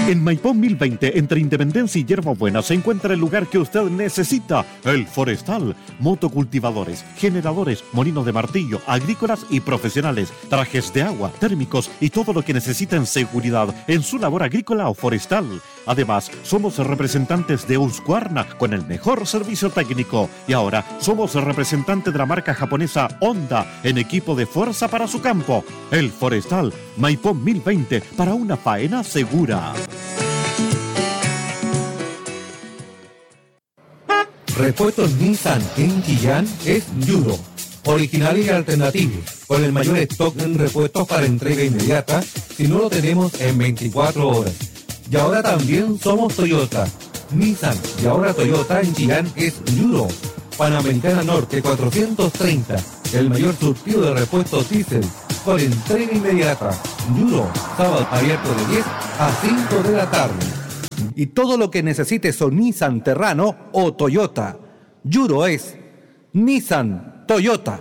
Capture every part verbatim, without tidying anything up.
En Maipón mil veinte, entre Independencia y Yerba Buena, se encuentra el lugar que usted necesita, el Forestal. Motocultivadores, generadores, molinos de martillo, agrícolas y profesionales, trajes de agua, térmicos y todo lo que necesita en seguridad en su labor agrícola o forestal. Además, somos representantes de Husqvarna con el mejor servicio técnico. Y ahora somos representantes de la marca japonesa Honda en equipo de fuerza para su campo. El Forestal, Maipón mil veinte, para una faena segura. Repuestos Nissan en Chillán es Yuro, original y alternativo, con el mayor stock en repuestos para entrega inmediata, si no lo tenemos en veinticuatro horas. Y ahora también somos Toyota. Nissan y ahora Toyota en Chillán es Yuro. Panamericana Norte cuatrocientos treinta, el mayor surtido de repuestos diésel, con entrega inmediata. Yuro, sábado abierto de diez a cinco de la tarde. Y todo lo que necesites son Nissan Terrano o Toyota. Yuro es Nissan Toyota.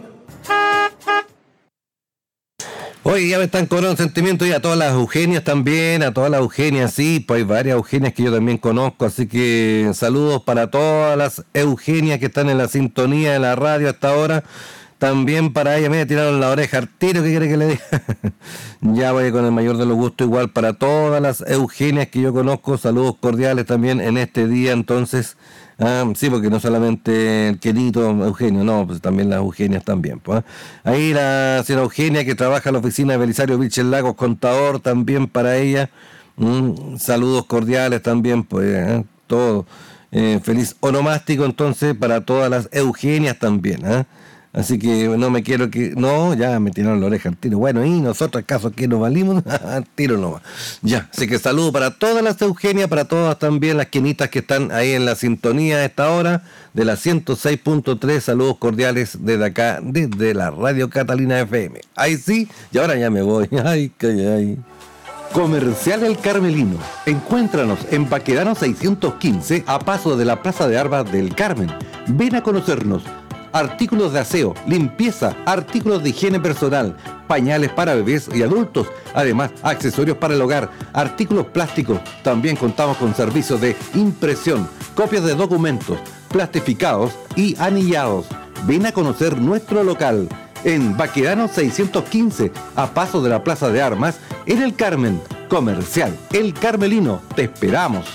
Oye, ya me están cobrando sentimientos y a todas las Eugenias también, a todas las Eugenias, sí, pues hay varias Eugenias que yo también conozco, así que saludos para todas las Eugenias que están en la sintonía de la radio hasta ahora. También para ella me tiraron la oreja al tiro, ¿qué quiere que le diga? Ya voy con el mayor de los gustos, igual para todas las Eugenias que yo conozco, saludos cordiales también en este día, entonces, ah, sí, porque no solamente el querido Eugenio, no, pues también las Eugenias también, pues. Ahí la señora Eugenia que trabaja en la oficina de Belisario Vilches Lagos, contador, también para ella, mm, saludos cordiales también, pues, eh, todo, eh, feliz onomástico entonces para todas las Eugenias también, ¿eh? Así que no me quiero que... No, ya me tiraron la oreja al tiro. Bueno, ¿y nosotros acaso que nos valimos? Al tiro nomás. Ya, así que saludo para todas las Eugenias, para todas también las quenitas que están ahí en la sintonía a esta hora de la ciento seis punto tres. Saludos cordiales desde acá, desde la Radio Catalina F M. Ahí sí, y ahora ya me voy. Ay, que ay. Comercial El Carmelino. Encuéntranos en Baquedano seiscientos quince, a paso de la Plaza de Armas del Carmen. Ven a conocernos. Artículos de aseo, limpieza, artículos de higiene personal, pañales para bebés y adultos, además accesorios para el hogar, artículos plásticos. También contamos con servicios de impresión, copias de documentos, plastificados y anillados. Ven a conocer nuestro local en Baquedano seiscientos quince, a paso de la Plaza de Armas, en El Carmen. Comercial El Carmelino, te esperamos.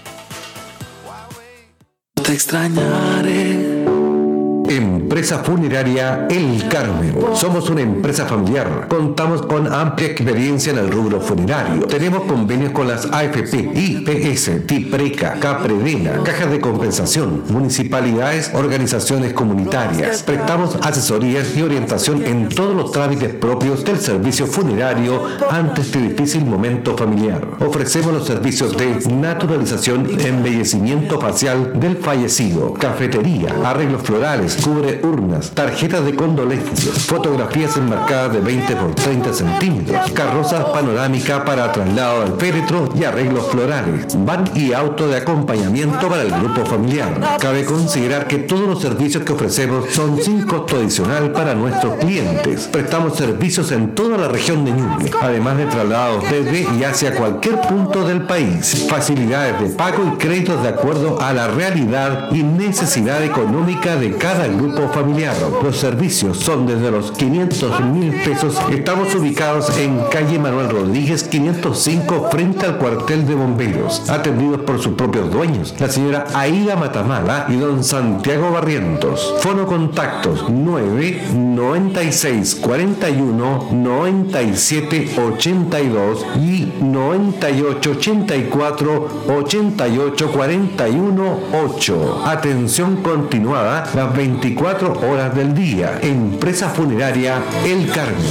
Te extrañaré. Empresa Funeraria El Carmen. Somos una empresa familiar. Contamos con amplia experiencia en el rubro funerario. Tenemos convenios con las A F P, I P S, TIPRECA, CAPREDENA, cajas de compensación, municipalidades, organizaciones comunitarias. Prestamos asesorías y orientación en todos los trámites propios del servicio funerario ante este difícil momento familiar. Ofrecemos los servicios de naturalización y embellecimiento facial del fallecido, cafetería, arreglos florales, cubre urnas, tarjetas de condolencias, fotografías enmarcadas de veinte por treinta centímetros, carroza panorámica para traslado al féretro y arreglos florales, van y auto de acompañamiento para el grupo familiar. Cabe considerar que todos los servicios que ofrecemos son sin costo adicional para nuestros clientes. Prestamos servicios en toda la región de Ñuble, además de traslados desde y hacia cualquier punto del país. Facilidades de pago y créditos de acuerdo a la realidad y necesidad económica de cada grupo familiar. Los servicios son desde los quinientos mil pesos. Estamos ubicados en calle Manuel Rodríguez quinientos cinco, frente al cuartel de bomberos, atendidos por sus propios dueños, la señora Aida Matamala y don Santiago Barrientos. Fono contactos nueve noventa y seis cuarenta y uno noventa y siete ochenta y dos y noventa y ocho ochenta y cuatro ochenta y ocho cuarenta y uno ocho. Atención continuada las veinticuatro horas del día. Empresa Funeraria El Carmen.